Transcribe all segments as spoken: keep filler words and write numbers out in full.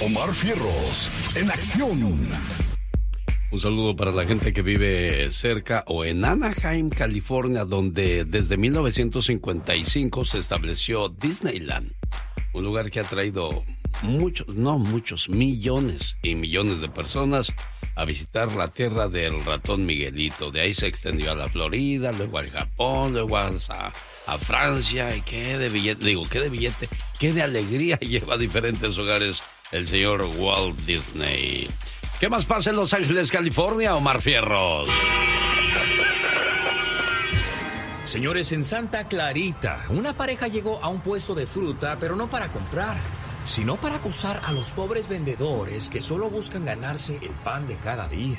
Omar Fierros, en acción. Un saludo para la gente que vive cerca o en Anaheim, California, donde desde mil novecientos cincuenta y cinco se estableció Disneyland. Un lugar que ha traído muchos, no muchos, millones y millones de personas a visitar la tierra del ratón Miguelito. De ahí se extendió a la Florida, luego al Japón, luego a, a Francia. Y qué de billete, digo, qué de billete, qué de alegría lleva a diferentes hogares el señor Walt Disney. ¿Qué más pasa en Los Ángeles, California, Omar Fierros? Señores, en Santa Clarita, una pareja llegó a un puesto de fruta, pero no para comprar, sino para acosar a los pobres vendedores que solo buscan ganarse el pan de cada día.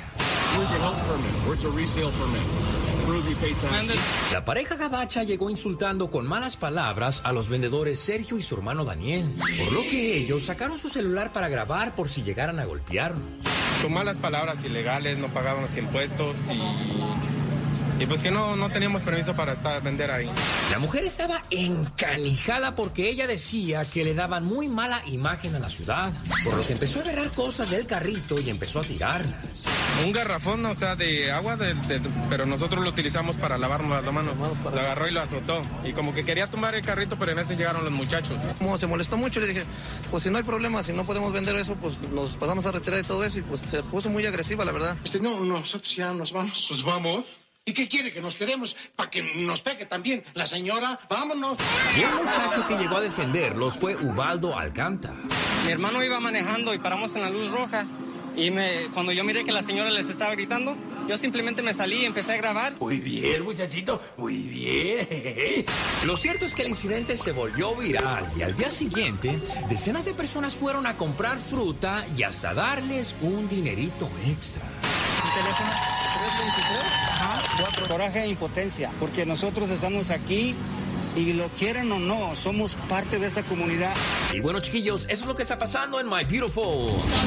La pareja gabacha llegó insultando con malas palabras a los vendedores Sergio y su hermano Daniel, por lo que ellos sacaron su celular para grabar por si llegaran a golpearlos. Son malas palabras ilegales, no pagaban los impuestos y, y pues que no, no teníamos permiso para estar vender ahí. La mujer estaba encanijada porque ella decía que le daban muy mala imagen a la ciudad, por lo que empezó a agarrar cosas del carrito y empezó a tirarlas. Un garrafón, o sea, de agua, de, de, pero nosotros lo utilizamos para lavarnos las manos. Lo agarró y lo azotó. Y como que quería tumbar el carrito, pero en ese llegaron los muchachos. Como se molestó mucho, le dije, pues si no hay problema, si no podemos vender eso, pues nos pasamos a retirar de todo eso. Y pues se puso muy agresiva, la verdad. Este, no, nosotros ya nos vamos. ¿Nos vamos? ¿Y qué quiere? ¿Que nos quedemos para que nos pegue también la señora? ¡Vámonos! Y el muchacho que llegó a defenderlos fue Ubaldo Alcántara. Mi hermano iba manejando y paramos en la luz roja. Y me, cuando yo miré que la señora les estaba gritando, yo simplemente me salí y empecé a grabar. Muy bien, muchachito, muy bien. Lo cierto es que el incidente se volvió viral y al día siguiente, decenas de personas fueron a comprar fruta y hasta darles un dinerito extra. ¿Mi teléfono? tres veintitrés, ajá, coraje e impotencia, porque nosotros estamos aquí y lo quieran o no, somos parte de esa comunidad. Y bueno, chiquillos, eso es lo que está pasando en My Beautiful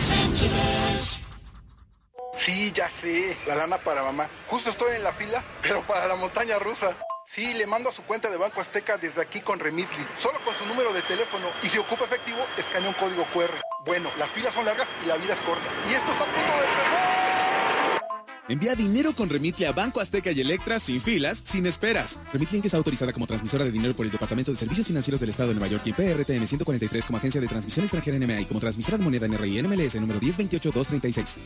Sí, ya sé, la lana para mamá. Justo estoy en la fila, pero para la montaña rusa. Sí, le mando a su cuenta de Banco Azteca desde aquí con Remitly, solo con su número de teléfono. Y si ocupa efectivo, escanea un código cu erre. Bueno, las filas son largas y la vida es corta. Y esto está a punto de empezar. Envía dinero con Remitly a Banco Azteca y Electra sin filas, sin esperas. Remitly Inc está autorizada como transmisora de dinero por el Departamento de Servicios Financieros del Estado de Nueva York y P R T N ciento cuarenta y tres como agencia de transmisión extranjera N M A y como transmisora de moneda N R I N M L S número diez veintiocho dos treinta y seis.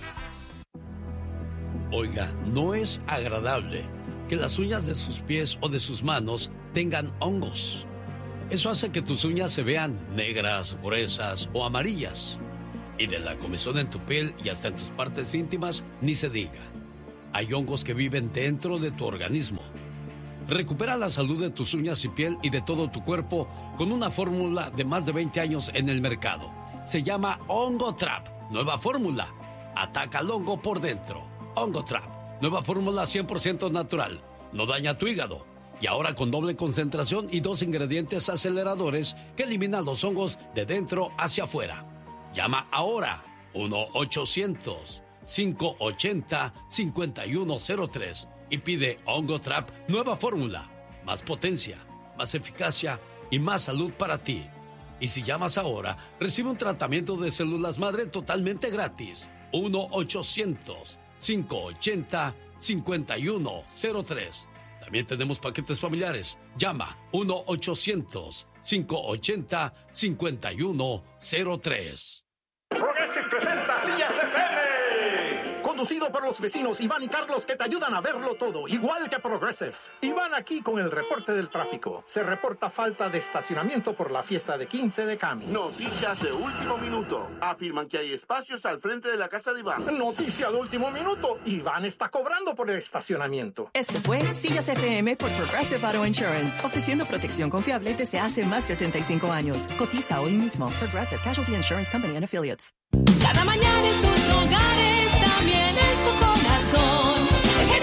Oiga, no es agradable que las uñas de sus pies o de sus manos tengan hongos. Eso hace que tus uñas se vean negras, gruesas o amarillas. Y de la comezón en tu piel y hasta en tus partes íntimas, ni se diga. Hay hongos que viven dentro de tu organismo. Recupera la salud de tus uñas y piel y de todo tu cuerpo con una fórmula de más de veinte años en el mercado. Se llama Hongo Trap. Nueva fórmula. Ataca al hongo por dentro. Hongo Trap. Nueva fórmula cien por ciento natural. No daña tu hígado. Y ahora con doble concentración y dos ingredientes aceleradores que eliminan los hongos de dentro hacia afuera. Llama ahora. uno ochocientos cinco ochenta cincuenta y uno cero tres y pide Hongo Trap nueva fórmula. Más potencia, más eficacia y más salud para ti. Y si llamas ahora, recibe un tratamiento de células madre totalmente gratis. uno ochocientos cinco ochenta cincuenta y uno cero tres. También tenemos paquetes familiares. Llama uno ochocientos cinco ochenta cincuenta y uno cero tres. Progressive presenta Sillas F M. Conducido por los vecinos Iván y Carlos, que te ayudan a verlo todo, igual que Progressive. Iván aquí con el reporte del tráfico. Se reporta falta de estacionamiento por la fiesta de quince de Cami. Noticias de último minuto. Afirman que hay espacios al frente de la casa de Iván. Noticia de último minuto. Iván está cobrando por el estacionamiento. Este fue Sillas F M por Progressive Auto Insurance, ofreciendo protección confiable desde hace más de ochenta y cinco años. Cotiza hoy mismo. Progressive Casualty Insurance Company and Affiliates. Cada mañana en sus hogares, también en su corazón, el genio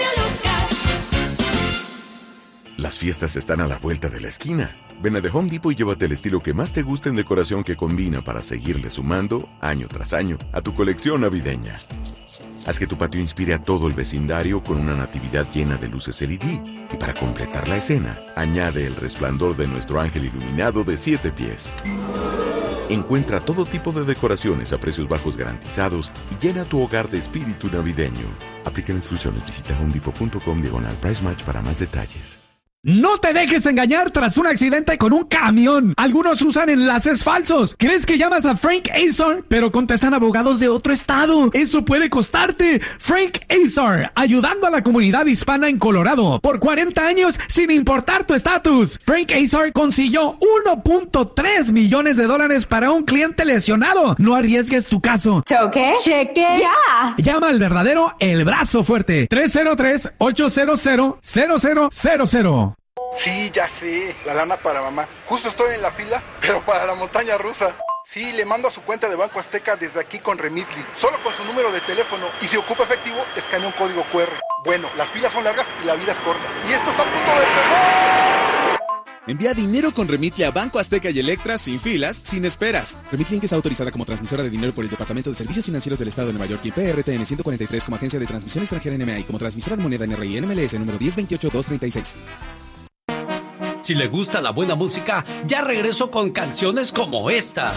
Lucas. Las fiestas están a la vuelta de la esquina. Ven a The Home Depot y llévate el estilo que más te guste en decoración que combina para seguirle sumando, año tras año, a tu colección navideña. Haz que tu patio inspire a todo el vecindario con una natividad llena de luces L E D. Y para completar la escena, añade el resplandor de nuestro ángel iluminado de siete pies. Encuentra todo tipo de decoraciones a precios bajos garantizados y llena tu hogar de espíritu navideño. Aplican instrucciones. Visita homedepot.com diagonal Price Match para más detalles. No te dejes engañar tras un accidente con un camión. Algunos usan enlaces falsos. ¿Crees que llamas a Frank Azar, pero contestan abogados de otro estado? Eso puede costarte. Frank Azar, ayudando a la comunidad hispana en Colorado por cuarenta años sin importar tu estatus. Frank Azar consiguió uno punto tres millones de dólares para un cliente lesionado. No arriesgues tu caso. ¿Choque? Cheque. Ya. Llama al verdadero El Brazo Fuerte. tres cero tres, ocho cero cero, cero cero cero cero. Sí, ya sé, la lana para mamá. Justo estoy en la fila, pero para la montaña rusa. Sí, le mando a su cuenta de Banco Azteca desde aquí con Remitly, solo con su número de teléfono. Y si ocupa efectivo, escanea un código cu erre. Bueno, las filas son largas y la vida es corta. Y esto está a punto de pegar. Envía dinero con Remitly a Banco Azteca y Electra sin filas, sin esperas. Remitly Inc está autorizada como transmisora de dinero por el Departamento de Servicios Financieros del Estado de Nueva York y P R T N ciento cuarenta y tres como agencia de transmisión extranjera N M A y como transmisora de moneda N R I N M L S número diez veintiocho dos treinta y seis. Si le gusta la buena música, ya regreso con canciones como esta.